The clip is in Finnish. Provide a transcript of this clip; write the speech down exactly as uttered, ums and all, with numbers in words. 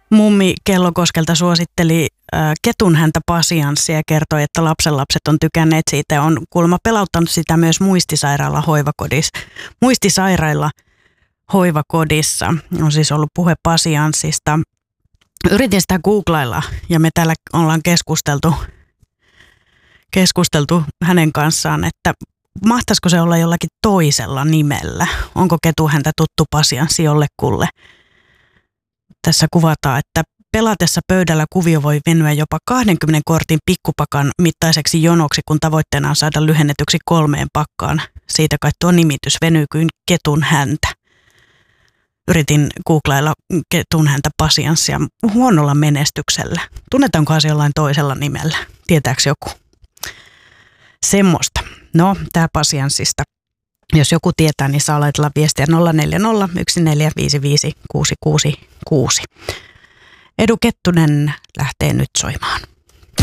Mummi Kellokoskelta suositteli äh, ketunhäntä pasianssia ja kertoi, että lapsenlapset on tykänneet siitä ja on kuulemma pelauttanut sitä myös muistisairailla hoivakodissa. Muistisairailla hoivakodissa on siis ollut puhe pasianssista. Yritin sitä googlailla ja me täällä ollaan keskusteltu, keskusteltu hänen kanssaan, että mahtaisiko se olla jollakin toisella nimellä. Onko ketunhäntä tuttu pasianssi jollekulle? Tässä kuvataan, että pelatessa pöydällä kuvio voi venyä jopa kaksikymmentä kortin pikkupakan mittaiseksi jonoksi, kun tavoitteena on saada lyhennetyksi kolmeen pakkaan. Siitä kai tuo nimitys venyy kuin ketun häntä. Yritin googlailla ketun häntä pasianssia huonolla menestyksellä. Tunnetaankohan se jollain toisella nimellä? Tietääkö joku? Semmoista. No, tää pasianssista. Jos joku tietää, niin saa laitella viestiä nolla neljä nolla yksi neljä viisi viisi kuusi kuusi kuusi. Edu Kettunen lähtee nyt soimaan.